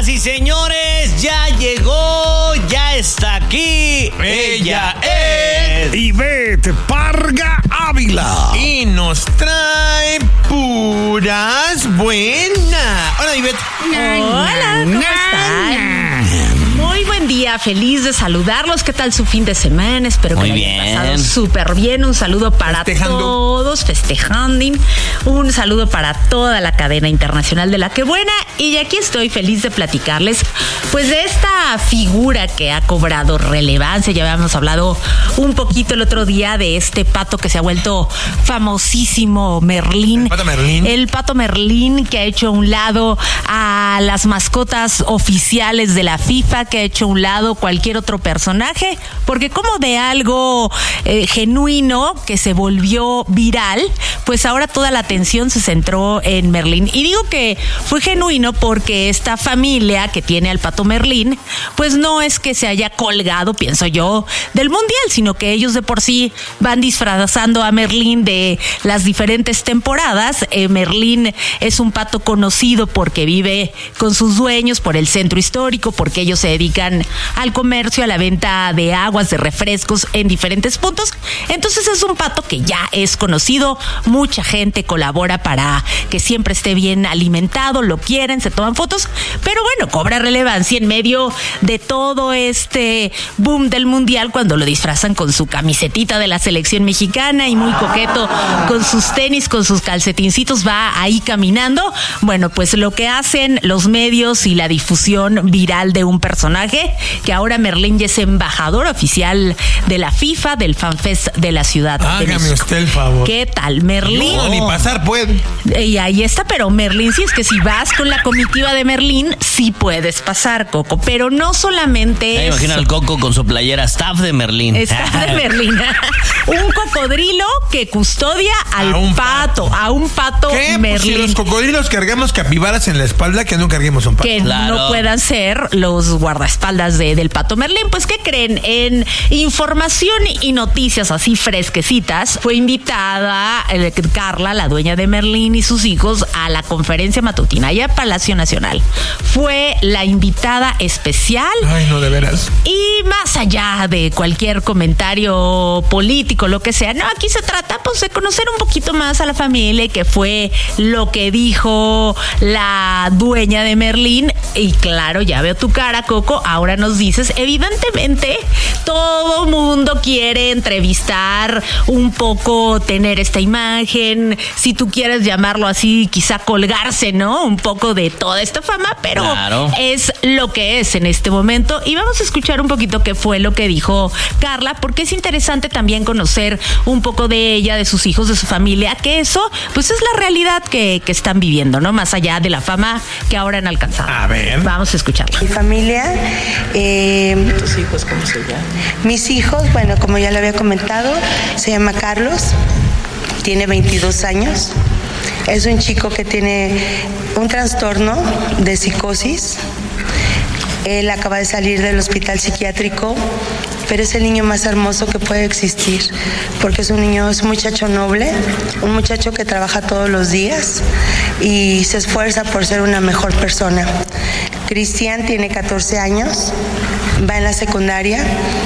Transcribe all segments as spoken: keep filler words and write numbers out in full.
Señoras y señores, ya llegó, ya está aquí. Ella es Ivette Parga Ávila. Y nos trae puras buenas. Hola, Ivette. Hola, ¿cómo están? Muy buen día, feliz de saludarlos. ¿Qué tal su fin de semana? Espero que Muy lo bien. hayan pasado súper bien. Un saludo para Festejando. todos, festejando. Un saludo para toda la cadena internacional de La Que Buena. Y aquí estoy feliz de platicarles, pues, de esta figura que ha cobrado relevancia. Ya habíamos hablado un poquito el otro día de este pato que se ha vuelto famosísimo, Merlín. El pato Merlín. El pato Merlín, que ha hecho a un lado a las mascotas oficiales de la FIFA, que ha hecho a un lado cualquier otro personaje, porque como de algo eh, genuino que se volvió viral, pues ahora toda la atención se centró en Merlín. Y digo que fue genuino porque esta familia que tiene al pato Merlín, pues no es que se haya colgado, pienso yo, del mundial, sino que ellos de por sí van disfrazando a Merlín de las diferentes temporadas. Eh, Merlín es un pato conocido porque vive con sus dueños por el centro histórico, porque ellos se dedican al comercio, a la venta de aguas, de refrescos en diferentes puntos. Entonces es un pato que ya es conocido, mucha gente colabora para que siempre esté bien alimentado, lo quieren, se toman fotos, pero bueno, cobra relevancia en medio de todo este boom del mundial cuando lo disfrazan con su camisetita de la selección mexicana y muy coqueto con sus tenis, con sus calcetincitos, va ahí caminando. Bueno, pues lo que hacen los medios y la difusión viral de un personaje, que ahora Merlín ya es embajador oficial de la FIFA, del FanFest de la Ciudad de Hágame México. usted el favor. ¿Qué tal, Merlín? No, ni pasar puede. Y ahí está, pero Merlín, sí, es que si vas con la comitiva de Merlín, sí puedes pasar, Coco, pero no solamente Me eso. imagino al Coco con su playera staff de Merlín. Está de Merlín. Un cocodrilo que custodia al A un pato, pato. a un pato ¿Qué? Pues si Merlín. los cocodrilos cargamos capibaras en la espalda, que no carguemos un pato. Que Claro. no puedan ser los guardaespaldas de, del pato Merlín. Pues, ¿qué creen? En información y noticias así fresquecitas, fue invitada eh, Carla, la dueña de Merlín, y sus hijos a la conferencia matutina allá a Palacio Nacional. Fue la invitada especial. Ay, no, de veras. Y más allá de cualquier comentario político, lo que sea, no, aquí se trata pues de conocer un poquito más a la familia y qué fue lo que dijo la dueña de Merlín. Y claro, ya veo tu cara, Coco, ahora nos dices, evidentemente todo mundo quiere entrevistar un poco, tener esta imagen, si tú quieres llamarlo así, quizá colgarse, ¿no? Un poco de toda esta fama, pero Claro. es lo que es en este momento. Y vamos a escuchar un poquito qué fue lo que dijo Carla, porque es interesante también conocer un poco de ella, de sus hijos, de su familia, que eso pues es la realidad que, que están viviendo, ¿no? Más allá de la fama que ahora han alcanzado. A ver. Vamos a escucharla. Mi familia, eh, ¿Tus hijos cómo se llaman? mis hijos, bueno, como ya lo había comentado, se llama Carlos, tiene veintidós años, es un chico que tiene un trastorno de psicosis. Él acaba de salir del hospital psiquiátrico, pero es el niño más hermoso que puede existir, porque es un niño, es un muchacho noble, un muchacho que trabaja todos los días y se esfuerza por ser una mejor persona. Cristian tiene catorce años, va en la secundaria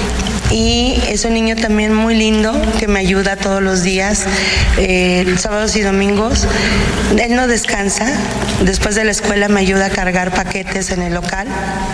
y es un niño también muy lindo que me ayuda todos los días, eh, sábados y domingos. Él no descansa, después de la escuela me ayuda a cargar paquetes en el local.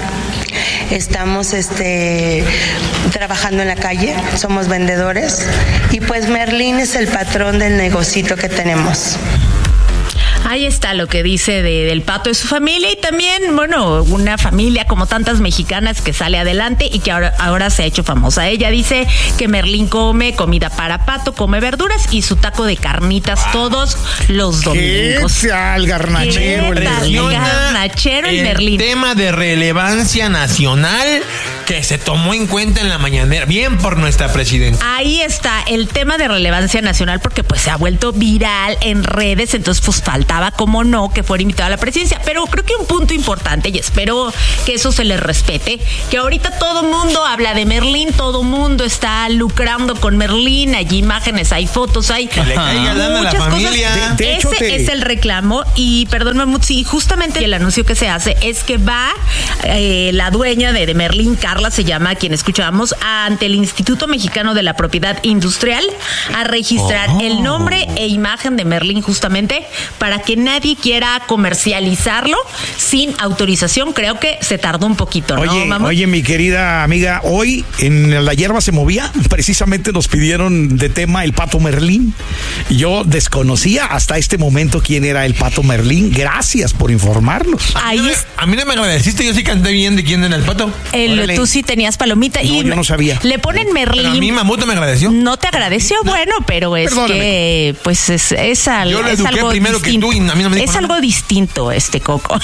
Estamos este, trabajando en la calle, somos vendedores y pues Merlín es el patrón del negocito que tenemos. Ahí está lo que dice de, del pato de su familia y también, bueno, una familia como tantas mexicanas que sale adelante y que ahora, ahora se ha hecho famosa. Ella dice que Merlín come comida para pato, come verduras y su taco de carnitas todos los ¿Qué domingos. tal, garnachero? ¿Qué el tal? Merlín? Garnachero y el Merlín. tema de relevancia nacional que se tomó en cuenta en la mañanera. Bien por nuestra presidenta. Ahí está el tema de relevancia nacional porque pues se ha vuelto viral en redes, entonces pues faltaba, como no, que fuera invitado a la presidencia. Pero creo que un punto importante, y espero que eso se les respete, que ahorita todo mundo habla de Merlín, todo mundo está lucrando con Merlín, hay imágenes, hay fotos, hay que le caiga lana a la familia. Cosas. De, de hecho, Ese te... es el reclamo y perdón, Mamut, sí, justamente el anuncio que se hace es que va eh, la dueña de, de Merlín, Carla se llama, quien escuchábamos, ante el Instituto Mexicano de la Propiedad Industrial a registrar oh. el nombre e imagen de Merlín justamente para que nadie quiera comercializarlo sin autorización. Creo que se tardó un poquito, ¿no, Oye, Mamut? oye, mi querida amiga, hoy en La Hierba se movía, precisamente nos pidieron de tema el Pato Merlín. Yo desconocía hasta este momento quién era el Pato Merlín. Gracias por informarnos. Ahí A mí, es. a mí no me agradeciste, yo sí canté bien de quién era el pato. El, tú sí tenías palomita. No, y yo no sabía. Le ponen Merlín. Pero a mí Mamut me agradeció. No te agradeció, no. Bueno, pero es Perdóname. que pues es, es, al, Yo lo es eduqué algo primero distinto. que tú y a mí no me dijo Es nada. algo distinto este Coco.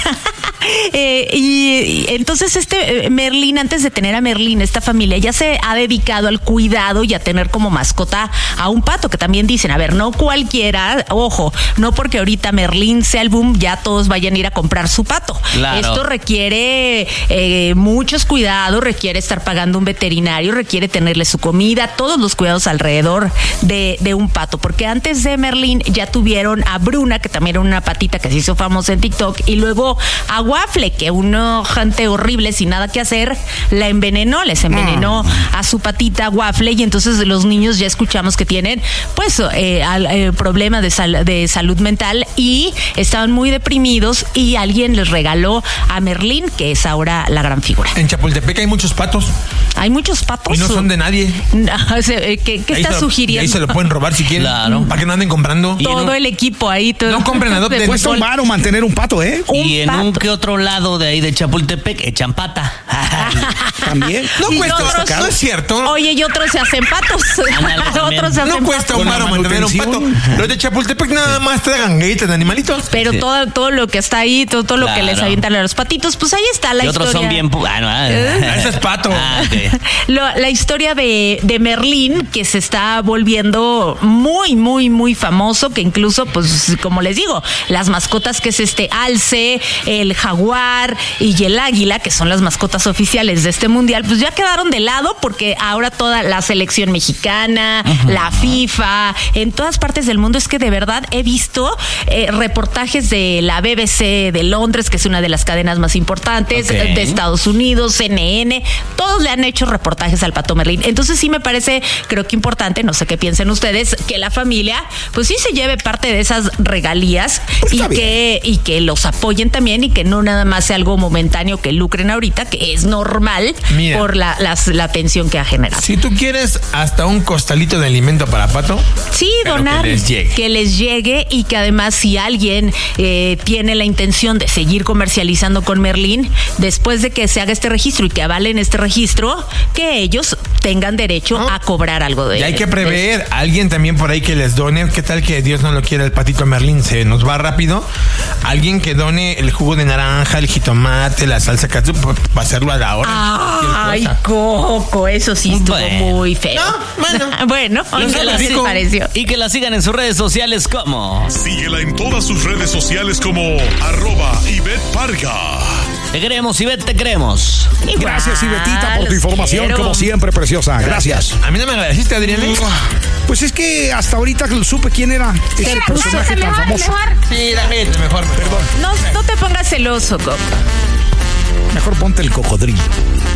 eh, y, y entonces este eh, Merlín, antes de tener a Merlín, esta familia ya se ha dedicado al cuidado y a tener como mascota a un pato, que también dicen, a ver, no cualquiera, ojo, no porque ahorita Merlín sea el boom, ya todos vayan a ir a comprar su pato. Claro. Esto requiere eh, muchos cuidados, requiere estar pagando un veterinario, requiere tenerle su comida, todos los cuidados alrededor de, de un pato, porque antes de Merlín ya tuvieron a Bruna, que también era una patita que se hizo famosa en TikTok, y luego a Waffle, que una gente horrible sin nada que hacer la envenenó, les envenenó mm. a su patita Waffle, y entonces los niños ya escuchamos que tienen pues eh, al, eh, problemas de, sal, de salud mental y estaban muy deprimidos y alguien les regaló a Merlín, que es ahora la gran figura. En Chapultepec hay muchos patos. Hay muchos patos. Y no son de nadie. No, o sea, ¿Qué, qué estás sugiriendo? Ahí se lo pueden robar si quieren. Claro. Para que no anden comprando. Todo no, el equipo ahí. Todo. No compren, adopten. Cuesta un varo mantener un pato, ¿eh? Un Y en pato. un que otro lado de ahí de Chapultepec echan pata. También. No Y cuesta, otros- no es cierto. Oye, y otros se hacen patos. Ándale, también. Otros se hacen No cuesta patos. un Con la varo mantener un pato. manutención. Los de Chapultepec nada más tragan galletas de animalitos. Pero Sí. todo, todo lo que está ahí, todo, todo lo que Claro. les avientan a los patitos, pues ahí está la Y otros historia. son bien... pu- Ah, no, ah. Ese es pato. Ah, ok. Lo- la historia de, de Merlín, que se está volviendo muy, muy, muy famoso, que incluso, pues, como les digo, las mascotas que es este alce, el jaguar y el águila, que son las mascotas oficiales de este mundial, pues ya quedaron de lado porque ahora toda la selección mexicana, uh-huh. la FIFA, en todas partes del mundo, es que de verdad he visto eh, reportajes de la B B C de Londres, que es una de las cadenas más importantes, Ok. de Estados Unidos, C N N, todos le han hecho reportajes al Pato Merlín. Entonces sí me parece, creo que importante, no sé qué piensen ustedes, que la familia pues sí se lleve parte de esas regalías Pues y está que y que los apoyen también y que no nada más sea algo momentáneo que lucren ahorita, que es normal Mira. por la, las- la atención que ha generado. Si tú quieres hasta un costalito de alimento para pato, Sí, pero donar, que les llegue. que les llegue y que además si alguien eh, tiene la intención de seguir comercializando con Merlín, después de que se haga este registro y que avalen este registro, que ellos tengan derecho No. a cobrar algo de y hay que de- prever. Alguien también por ahí que les done. ¿Qué tal que Dios no lo quiera el patito Merlín? Se nos va rápido. Alguien que done el jugo de naranja, el jitomate, la salsa katsu, para hacerlo a la hora. Ay, Cualquier cosa. Coco, eso sí estuvo Bueno. muy feo. No, bueno. bueno, Yo ¿qué se las les digo. pareció? Y que la sigan en sus redes sociales como... Síguela en todas sus redes sociales como arroba Ivette Parga. Te queremos, Ivette, te queremos. Gracias, Ivetita, por tu los información, quiero. como siempre, preciosa. Gracias. A mí no me agradeciste, Adrián. Pues es que hasta ahorita supe quién era ese personaje tan famoso. Sí, dame mejor. Perdón. No, no te pongas celoso, Coco. Mejor ponte el cocodrilo.